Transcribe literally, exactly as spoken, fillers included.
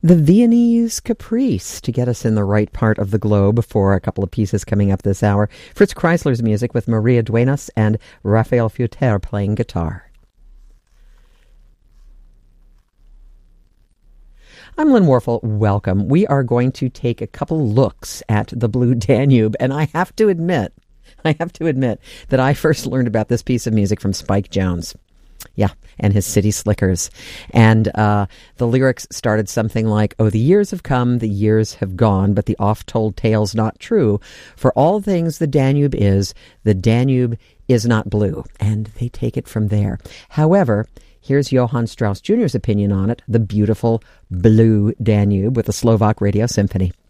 The Viennese Caprice to get us in the right part of the globe for a couple of pieces coming up this hour. Fritz Kreisler's music with Maria Duenas and Raphael Futer playing guitar. I'm Lynn Warfel. Welcome. We are going to take a couple looks at the Blue Danube, and I have to admit, I have to admit that I first learned about this piece of music from Spike Jones. Yeah, and his City Slickers. And uh, the lyrics started something like, "Oh, the years have come, the years have gone, but the oft-told tale's not true. For all things the Danube is, the Danube is not blue." And they take it from there. However, here's Johann Strauss Junior's opinion on it, the beautiful Blue Danube with the Slovak Radio Symphony.